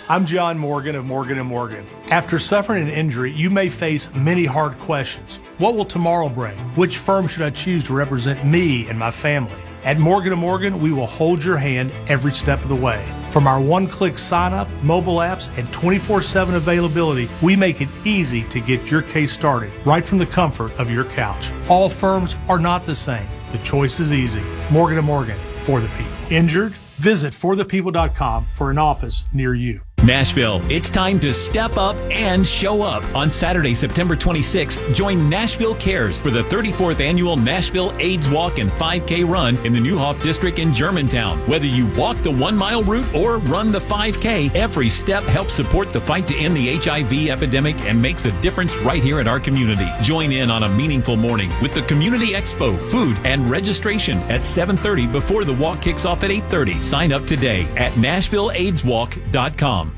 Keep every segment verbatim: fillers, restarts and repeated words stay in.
I'm John Morgan of Morgan and Morgan. After suffering an injury, you may face many hard questions. What will tomorrow bring? Which firm should I choose to represent me and my family? At Morgan and Morgan, we will hold your hand every step of the way. From our one-click sign-up, mobile apps, and twenty-four seven availability, we make it easy to get your case started right from the comfort of your couch. All firms are not the same. The choice is easy. Morgan and Morgan, for the people. Injured? Visit for the people dot com for an office near you. Nashville, it's time to step up and show up. On Saturday, September twenty-sixth, join Nashville Cares for the thirty-fourth Annual Nashville AIDS Walk and five K Run in the Neuhoff District in Germantown. Whether you walk the one-mile route or run the five K, every step helps support the fight to end the H I V epidemic and makes a difference right here in our community. Join in on a meaningful morning with the Community Expo, food, and registration at seven thirty before the walk kicks off at eight thirty. Sign up today at Nashville AIDS Walk dot com.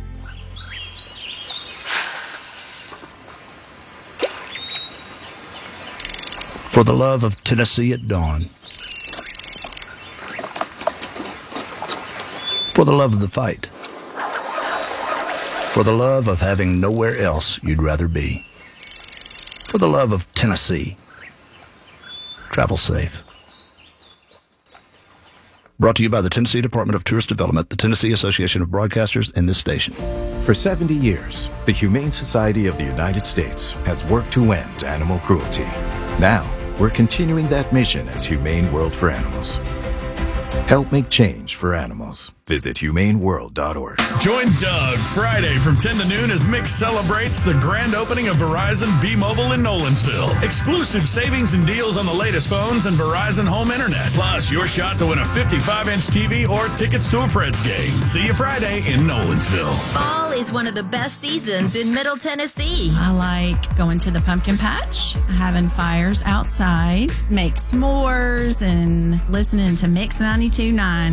For the love of Tennessee at dawn. For the love of the fight. For the love of having nowhere else you'd rather be. For the love of Tennessee. Travel safe. Brought to you by the Tennessee Department of Tourist Development, the Tennessee Association of Broadcasters, and this station. For seventy years, the Humane Society of the United States has worked to end animal cruelty. Now, we're continuing that mission as Humane World for Animals. Help make change for animals. Visit humane world dot org. Join Doug Friday from ten to noon as Mick celebrates the grand opening of Verizon B-Mobile in Nolensville. Exclusive savings and deals on the latest phones and Verizon Home Internet. Plus, your shot to win a fifty-five inch T V or tickets to a Preds game. See you Friday in Nolensville. Fall is one of the best seasons in Middle Tennessee. I like going to the pumpkin patch, having fires outside, make s'mores, and listening to Mix ninety-two point nine.